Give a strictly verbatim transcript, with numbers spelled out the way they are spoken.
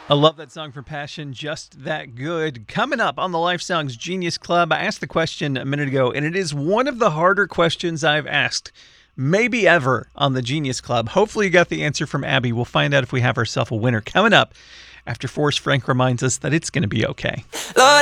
I love that song from Passion, Just That Good. Coming up on the Life Songs Genius Club, I asked the question a minute ago, and it is one of the harder questions I've asked, maybe ever, on the Genius Club. Hopefully you got the answer from Abby. We'll find out if we have ourselves a winner coming up after Forrest Frank reminds us that it's going to be okay. Lord,